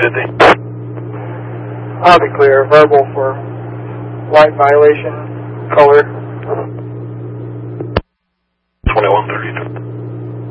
50. I'll be clear. Verbal for light violation, color.